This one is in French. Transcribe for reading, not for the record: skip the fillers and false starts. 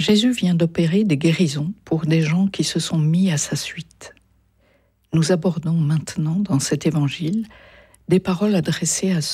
Jésus vient d'opérer des guérisons pour des gens qui se sont mis à sa suite. Nous abordons maintenant dans cet évangile des paroles adressées à